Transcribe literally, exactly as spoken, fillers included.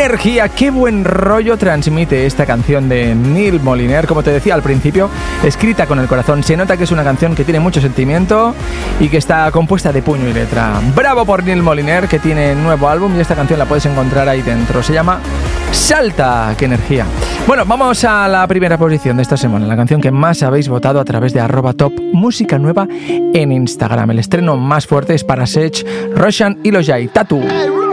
energía, qué buen rollo transmite esta canción de Neil Moliner. Como te decía al principio, escrita con el corazón. Se nota que es una canción que tiene mucho sentimiento y que está compuesta de puño y letra. Bravo por Neil Moliner, que tiene nuevo álbum y esta canción la puedes encontrar ahí dentro. Se llama Salta, qué energía. Bueno, vamos a la primera posición de esta semana, la canción que más habéis votado a través de arroba top música nueva en Instagram. El estreno más fuerte es para Sech, Roshan y Lojay, Tatu.